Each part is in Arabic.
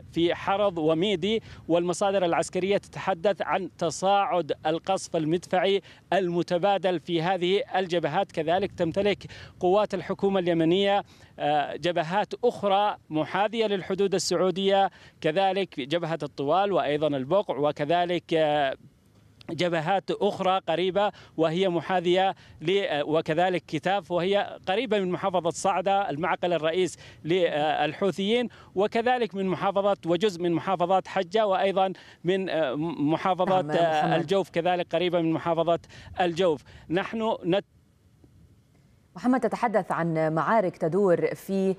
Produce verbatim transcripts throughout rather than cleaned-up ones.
في حرض وميدي، والمصادر العسكرية تتحدث عن تصاعد القصف المدفعي المتبادل في هذه الجبهات. كذلك تمتلك قوات الحكومة اليمنية جبهات أخرى محاذية للحدود السعودية، كذلك جبهة الطوال وأيضا البقع، وكذلك جبهات أخرى قريبة وهي محاذية، وكذلك كتاف وهي قريبة من محافظة صعدة المعقل الرئيس للحوثيين، وكذلك من محافظة وجزء من محافظات حجة، وأيضا من محافظة الجوف كذلك قريبة من محافظة الجوف. نحن نت محمد، تتحدث عن معارك تدور في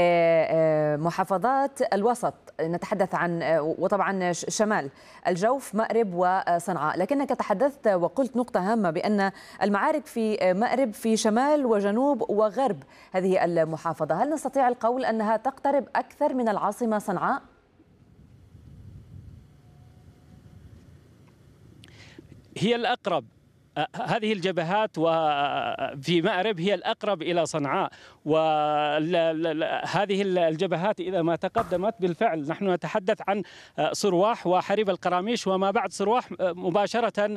محافظات الوسط، نتحدث عن وطبعا شمال الجوف مأرب وصنعاء، لكنك تحدثت وقلت نقطة هامة بأن المعارك في مأرب في شمال وجنوب وغرب هذه المحافظة. هل نستطيع القول أنها تقترب أكثر من العاصمة صنعاء؟ هي الأقرب. هذه الجبهات وفي مأرب هي الأقرب إلى صنعاء، وهذه الجبهات إذا ما تقدمت بالفعل نحن نتحدث عن صرواح وحريب القراميش، وما بعد صرواح مباشرة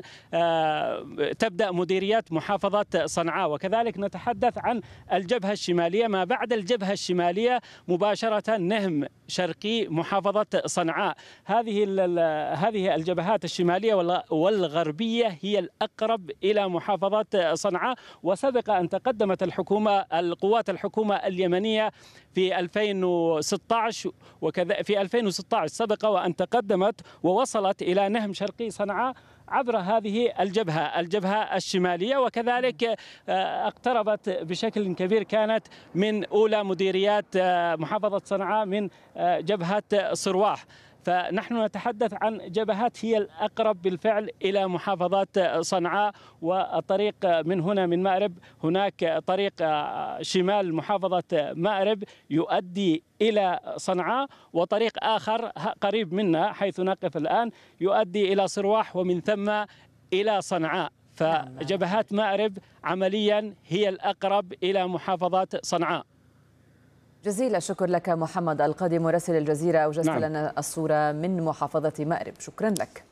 تبدأ مديريات محافظة صنعاء، وكذلك نتحدث عن الجبهة الشمالية. ما بعد الجبهة الشمالية مباشرة نهم شرقي محافظة صنعاء. هذه هذه الجبهات الشمالية والغربية هي الأقرب إلى محافظة صنعاء. وسبق أن تقدمت الحكومة القوات الحكومة اليمنية في ألفين وستة عشر وكذا في ألفين وستة عشر سبق وأن تقدمت ووصلت إلى نهم شرقي صنعاء عبر هذه الجبهة الجبهة الشمالية، وكذلك اقتربت بشكل كبير كانت من أولى مديريات محافظة صنعاء من جبهة صرواح. فنحن نتحدث عن جبهات هي الأقرب بالفعل إلى محافظات صنعاء، والطريق من هنا من مأرب هناك طريق شمال محافظة مأرب يؤدي إلى صنعاء، وطريق آخر قريب منا حيث نقف الآن يؤدي إلى صرواح ومن ثم إلى صنعاء. فجبهات مأرب عمليا هي الأقرب إلى محافظات صنعاء. جزيل الشكر لك محمد القاضي مراسل الجزيرة، أوجزت نعم. لنا الصورة من محافظة مأرب، شكرا لك.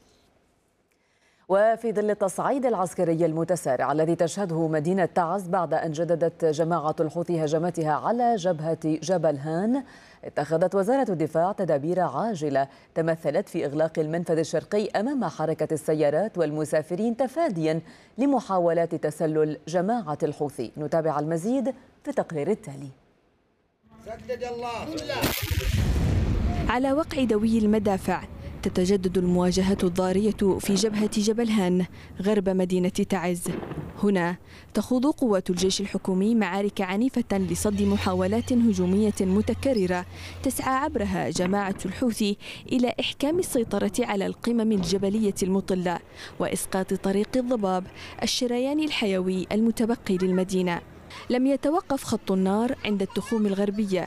وفي ظل التصعيد العسكري المتسارع الذي تشهده مدينة تعز بعد أن جددت جماعة الحوثي هجماتها على جبهة جبل هان، اتخذت وزارة الدفاع تدابير عاجلة تمثلت في إغلاق المنفذ الشرقي أمام حركة السيارات والمسافرين تفاديا لمحاولات تسلل جماعة الحوثي. نتابع المزيد في التقرير التالي. سدد الله. على وقع دوي المدافع تتجدد المواجهات الضارية في جبهة جبل هان غرب مدينة تعز. هنا تخوض قوات الجيش الحكومي معارك عنيفة لصد محاولات هجومية متكررة تسعى عبرها جماعة الحوثي إلى إحكام السيطرة على القمم الجبلية المطلة وإسقاط طريق الضباب الشريان الحيوي المتبقي للمدينة. لم يتوقف خط النار عند التخوم الغربية،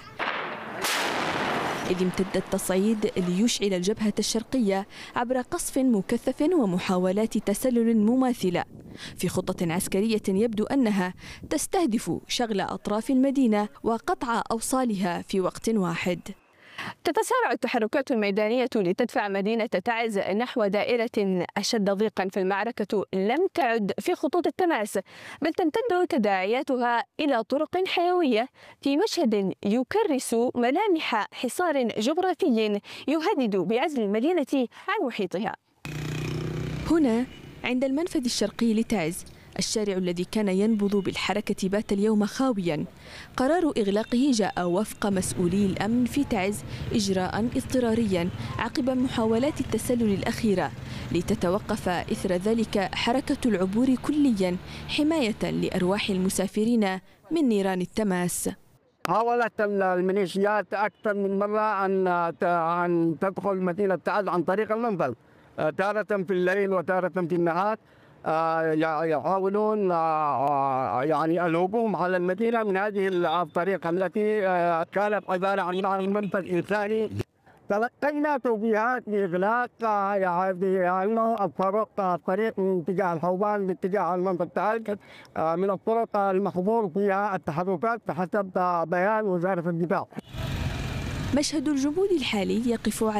إذ امتد التصعيد ليشعل الجبهة الشرقية عبر قصف مكثف ومحاولات تسلل مماثلة في خطة عسكرية يبدو أنها تستهدف شغل أطراف المدينة وقطع أوصالها في وقت واحد. تتسارع التحركات الميدانية لتدفع مدينة تعز نحو دائرة أشد ضيقا، في المعركة لم تعد في خطوط التماس، بل تمتد تداعياتها إلى طرق حيوية في مشهد يكرس ملامح حصار جغرافي يهدد بعزل المدينة عن محيطها. هنا عند المنفذ الشرقي لتعز، الشارع الذي كان ينبض بالحركة بات اليوم خاويا. قرار إغلاقه جاء وفق مسؤولي الأمن في تعز إجراء اضطراريا عقب محاولات التسلل الأخيرة، لتتوقف إثر ذلك حركة العبور كليا حماية لأرواح المسافرين من نيران التماس. حاولت الميليشيات أكثر من مرة أن أن تدخل مدينة تعز عن طريق المنفذ، تارة في الليل وتارة في النهار، يحاولون يعني الهجوم على المدينة من هذه الطريقة التي كانت عبارة عن منفذ إنساني. تلقينا توجيهات بإغلاق يعني الطرق الطريق من اتجاه الحوبان باتجاه المنفذ تعز من الطرق المحظور فيها التحركات بحسب بيان وزارة الدفاع. مشهد الجمود الحالي يقف على